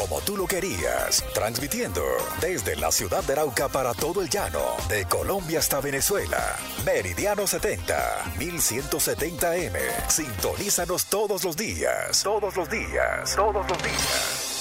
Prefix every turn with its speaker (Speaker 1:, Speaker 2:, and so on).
Speaker 1: como tú lo querías, transmitiendo desde la ciudad de Arauca para todo el llano, de Colombia hasta Venezuela. Meridiano 70, 1170M. Sintonízanos todos los días. Todos los días. Todos los días.